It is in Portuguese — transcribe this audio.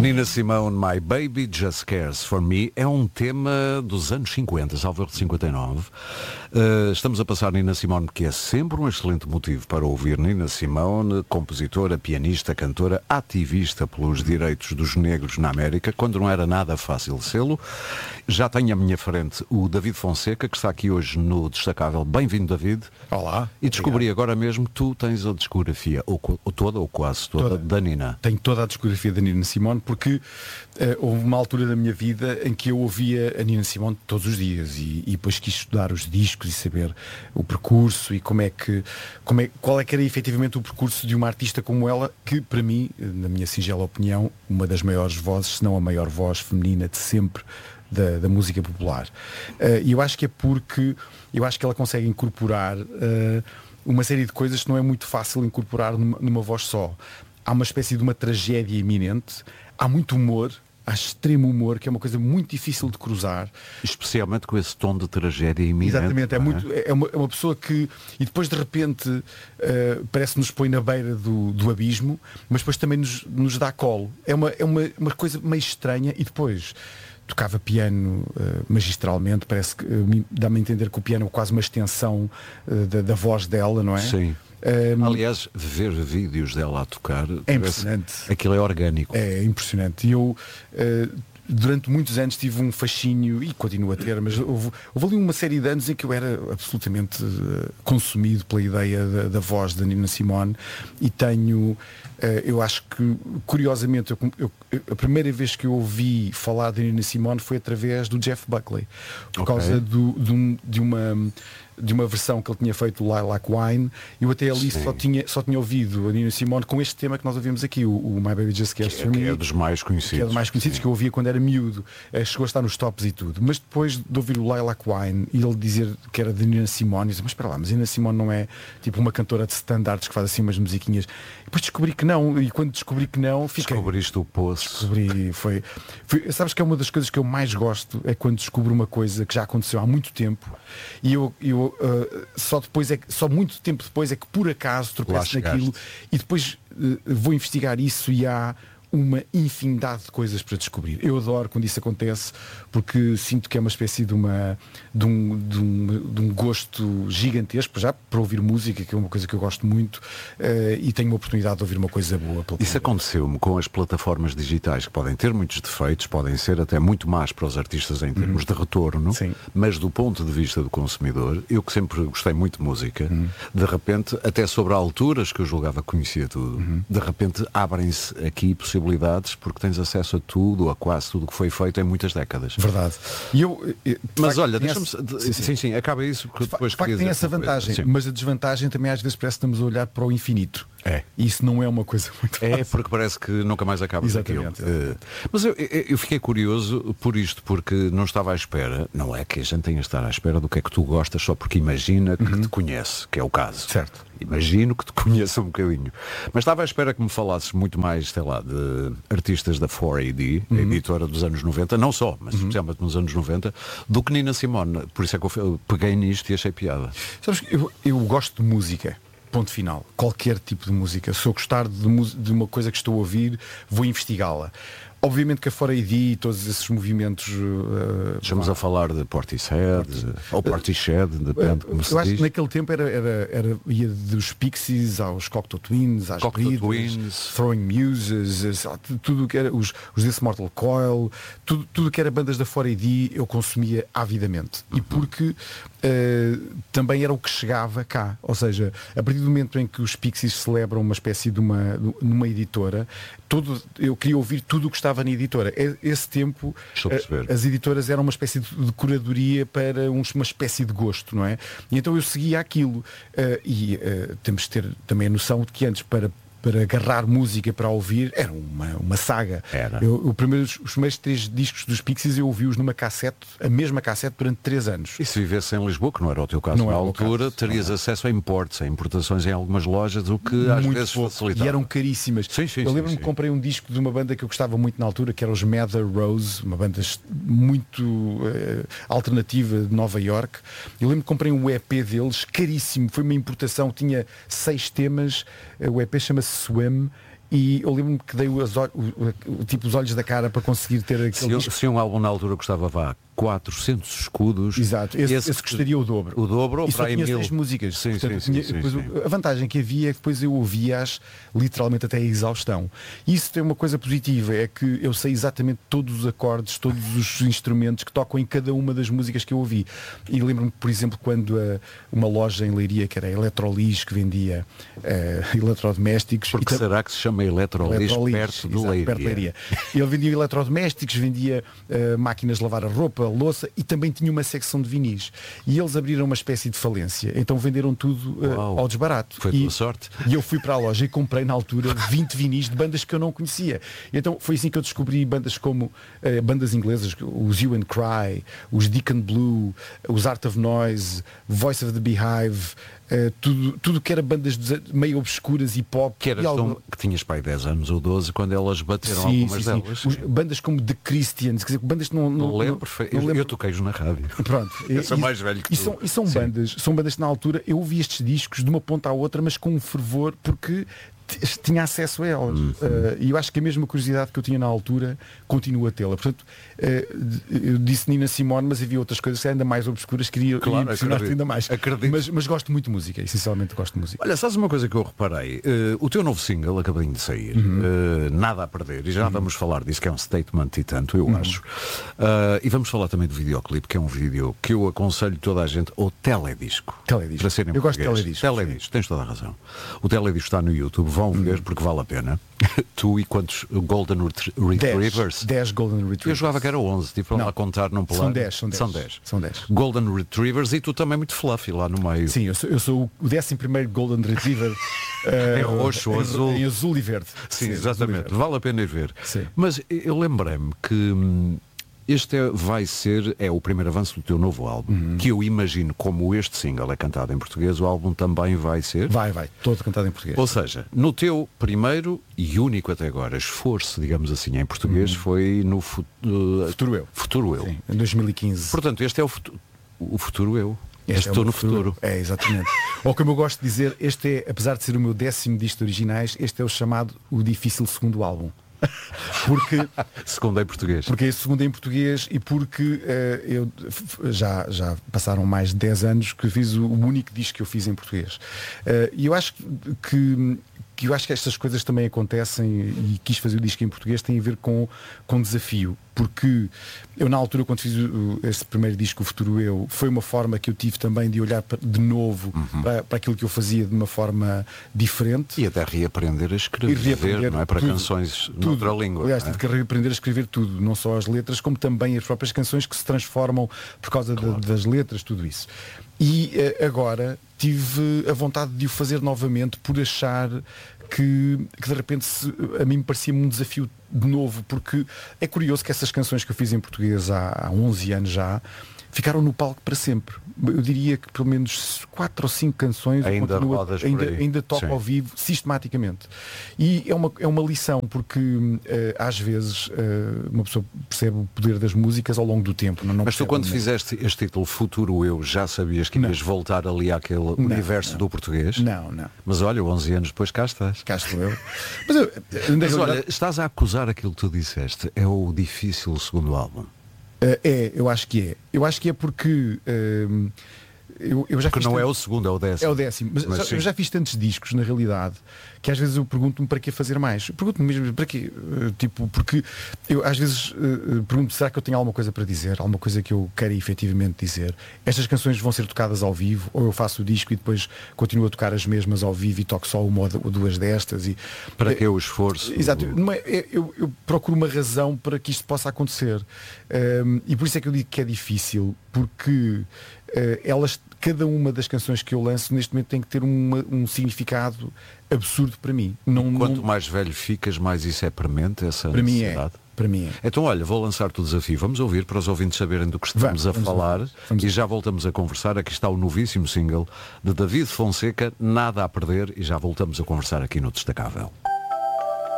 Nina Simone, My Baby Just Cares For Me, é um tema dos anos 50, salvo de 59. Estamos a passar Nina Simone, que é sempre um excelente motivo para ouvir Nina Simone, compositora, pianista, cantora, ativista pelos direitos dos negros na América, quando não era nada fácil sê-lo. Já tenho à minha frente o David Fonseca, que está aqui hoje no Destacável. Bem-vindo, David. Olá. E descobri agora mesmo que tu tens a discografia, ou toda ou quase toda, da Nina. Tenho toda a discografia da Nina Simone, porque houve uma altura da minha vida em que eu ouvia a Nina Simone todos os dias e depois quis estudar os discos e saber o percurso e qual é que era efetivamente o percurso de uma artista como ela, que para mim, na minha singela opinião, uma das maiores vozes, se não a maior voz feminina de sempre da música popular. E eu acho que é porque eu acho que ela consegue incorporar uma série de coisas que não é muito fácil incorporar numa voz só. Há uma espécie de uma tragédia iminente, há muito humor, há extremo humor, que é uma coisa muito difícil de cruzar. Especialmente com esse tom de tragédia iminente. Exatamente, é uma pessoa que, e depois de repente parece que nos põe na beira do abismo, mas depois também nos dá colo. É uma coisa meio estranha. E depois tocava piano magistralmente, parece que dá-me a entender que o piano é quase uma extensão da voz dela, não é? Sim. Aliás, ver vídeos dela a tocar é impressionante. Aquilo é orgânico. É impressionante. E eu durante muitos anos tive um fascínio, e continuo a ter, mas houve ali uma série de anos em que eu era absolutamente consumido pela ideia da voz da Nina Simone. E tenho, eu acho que curiosamente a primeira vez que eu ouvi falar da Nina Simone foi através do Jeff Buckley, por causa de uma versão que ele tinha feito, Lilac Wine. Eu até ali só tinha ouvido a Nina Simone com este tema que nós ouvimos aqui, o My Baby Just Cares For Me, que é dos mais conhecidos, que é dos mais conhecidos, que eu ouvia quando era miúdo. Chegou a estar nos tops e tudo. Mas depois de ouvir o Lilac Wine e ele dizer que era de Nina Simone, eu disse, mas espera lá, mas Nina Simone não é tipo uma cantora de standards que faz assim umas musiquinhas? E depois descobri que não, e quando descobri que não, fiquei... Descobriste o poço. Foi, sabes que é uma das coisas que eu mais gosto, é quando descubro uma coisa que já aconteceu há muito tempo e eu só muito tempo depois é que por acaso tropeço naquilo e depois vou investigar isso e há uma infinidade de coisas para descobrir. Eu adoro quando isso acontece, porque sinto que é uma espécie de um gosto gigantesco já para ouvir música, que é uma coisa que eu gosto muito, e tenho uma oportunidade de ouvir uma coisa boa. Isso aconteceu-me com as plataformas digitais, que podem ter muitos defeitos, podem ser até muito más para os artistas em termos de retorno. Sim. Mas do ponto de vista do consumidor, eu que sempre gostei muito de música, de repente, até sobre alturas que eu julgava que conhecia tudo, de repente abrem-se aqui possibilidades, porque tens acesso a tudo, a quase tudo que foi feito em muitas décadas. Verdade. Mas olha, deixa-me... Sim, acaba isso, porque depois tem essa vantagem, mas a desvantagem também às vezes parece que estamos a olhar para o infinito. E isso não é uma coisa muito fácil. Porque parece que nunca mais acaba aquilo. Mas eu fiquei curioso por isto, porque não estava à espera. Não é que a gente tenha de estar à espera do que é que tu gostas só porque imagina que te conhece, que é o caso. Certo. Imagino que te conheça um bocadinho. Mas estava à espera que me falasses muito mais, sei lá, de artistas da 4AD, a editora dos anos 90, não só, mas especialmente nos anos 90, do que Nina Simone. Por isso é que eu peguei nisto e achei piada. Sabes, eu gosto de música. Ponto final. Qualquer tipo de música. Se eu gostar de uma coisa que estou a ouvir, vou investigá-la. Obviamente que a 4AD e todos esses movimentos... Estamos a falar de Portishead, ou Portishead, depende como se diz. Eu acho que naquele tempo ia dos Pixies aos Cocteau Twins, às Breeders, Throwing Muses, tudo que era os This Mortal Coil, tudo que era bandas da 4AD eu consumia avidamente. E porque também era o que chegava cá. Ou seja, a partir do momento em que os Pixies celebram uma espécie de numa editora, eu queria ouvir tudo o que estava na editora. Esse tempo as editoras eram uma espécie de curadoria para uma espécie de gosto, não é? E então eu seguia aquilo. Temos de ter também a noção de que antes para agarrar música para ouvir era uma saga. Os primeiros 3 discos dos Pixies eu ouvi-os numa cassete, a mesma cassete, durante 3 anos. E se vivesse em Lisboa, que não era o teu caso na altura, terias acesso a importações em algumas lojas, o que às vezes facilitava. E eram caríssimas. Eu lembro-me que comprei um disco de uma banda que eu gostava muito na altura, que era os Mather Rose, uma banda muito alternativa de Nova York. Eu lembro que comprei um EP deles, caríssimo, foi uma importação, tinha 6 temas, o EP chama-se Swim, e eu lembro-me que dei os olhos da cara para conseguir ter aquele se um álbum na altura custava 400 escudos. Exato, esse custaria o dobro. O dobro, e só tinha 6 músicas. Sim, Portanto, sim, a vantagem que havia é que depois eu ouvia-as literalmente até a exaustão. E isso tem uma coisa positiva, é que eu sei exatamente todos os acordes, todos os instrumentos que tocam em cada uma das músicas que eu ouvi. E lembro-me, por exemplo, quando uma loja em Leiria, que era a Electrolis, que vendia eletrodomésticos. Porque será que se chama Electrolis perto do Leiria? Ele vendia eletrodomésticos, vendia máquinas de lavar a roupa, a louça, e também tinha uma secção de vinis. E eles abriram uma espécie de falência. Então venderam tudo ao desbarato. Foi tua sorte. E eu fui para a loja e comprei na altura 20 vinis de bandas que eu não conhecia. Então foi assim que eu descobri bandas como bandas inglesas, os You and Cry, os Deacon Blue, os Art of Noise, Voice of the Beehive, tudo que era bandas meio obscuras e pop. Que tinhas pai 10 anos ou 12 quando elas bateram algumas delas. Bandas como The Christians, quer dizer, bandas que não lembro. Eu toquei-os na rádio. Pronto. Eu sou mais velho que tu. E são bandas que na altura eu ouvi estes discos de uma ponta à outra, mas com um fervor, porque tinha acesso a elas. E eu acho que a mesma curiosidade que eu tinha na altura continua a tê-la. Portanto, eu disse Nina Simone, mas havia outras coisas ainda mais obscuras que queria impressionar-te ainda mais. Mas gosto muito de música, essencialmente gosto de música. Olha, sabes uma coisa que eu reparei? O teu novo single acabou de sair, Nada a Perder, e já vamos falar disso, que é um statement e tanto, eu acho. E vamos falar também do videoclipe, que é um vídeo que eu aconselho toda a gente, ou teledisco. Teledisco. Eu gosto de teledisco. Teledisco, tens toda a razão. O teledisco está no YouTube, vão ver porque vale a pena. Tu e quantos Golden Retrievers? 10 Golden Retrievers. Eu jogava que era 11, tipo lá contar num plano. São 10. Golden Retrievers, e tu também muito fluffy lá no meio. Sim, eu sou o 11º Golden Retriever. Em roxo, azul. Em azul e verde. Sim, exatamente. Vale a pena ir ver. Sim. Mas eu lembrei-me que este vai ser o primeiro avanço do teu novo álbum, que eu imagino, como este single é cantado em português, o álbum também vai ser? Vai, todo cantado em português. Ou seja, no teu primeiro e único até agora esforço, digamos assim, em português, foi no Futuro Eu. Futuro Eu. Sim, em 2015. Portanto, este é o Futuro Eu. Estou no futuro. É, exatamente. Ou como eu gosto de dizer, este é, apesar de ser o meu 10º disco de originais, este é o chamado o difícil segundo álbum. Porque segundo em português. Porque é segundo em português e porque eu já passaram mais de 10 anos que fiz o único disco que eu fiz em português. E eu acho que estas coisas também acontecem, e quis fazer o disco em português, tem a ver com desafio. Porque eu, na altura, quando fiz esse primeiro disco, O Futuro Eu, foi uma forma que eu tive também de olhar de novo para aquilo que eu fazia de uma forma diferente. E até reaprender a escrever, não é? Para canções noutra língua. Aliás, tive que reaprender a escrever tudo, não só as letras, como também as próprias canções que se transformam por causa das letras, tudo isso. E agora tive a vontade de o fazer novamente, por achar que de repente a mim me parecia um desafio de novo, porque é curioso que essas canções que eu fiz em português há 11 anos já ficaram no palco para sempre. Eu diria que pelo menos 4 ou 5 canções ainda toco ao vivo sistematicamente. E é uma lição, porque às vezes uma pessoa percebe o poder das músicas ao longo do tempo. Mas tu, quando fizeste este título Futuro Eu, já sabias que ias voltar ali àquele universo do português? Não. Mas olha, 11 anos depois cá estás. Cá estou eu. Mas olha, estás a acusar aquilo que tu disseste. É o difícil segundo álbum. Eu acho que é. Eu acho que é porque eu já porque não é o segundo, é o 10º. É o 10º. Mas eu já fiz tantos discos, na realidade, que às vezes eu pergunto-me para que fazer mais. Pergunto-me mesmo para quê. Porque eu às vezes pergunto, será que eu tenho alguma coisa para dizer? Alguma coisa que eu quero efetivamente dizer? Estas canções vão ser tocadas ao vivo, ou eu faço o disco e depois continuo a tocar as mesmas ao vivo e toco só uma ou duas destas? Para que o esforço? Exato. Eu procuro uma razão para que isto possa acontecer. E por isso é que eu digo que é difícil, porque cada uma das canções que eu lanço neste momento tem que ter um significado absurdo para mim. Quanto mais velho ficas, mais isso é premente, essa necessidade? Para mim é. Então olha, vou lançar-te o desafio. Vamos ouvir para os ouvintes saberem do que estamos a falar. E já voltamos a conversar. Aqui está o novíssimo single de David Fonseca, Nada a Perder, e já voltamos a conversar aqui no Destacável.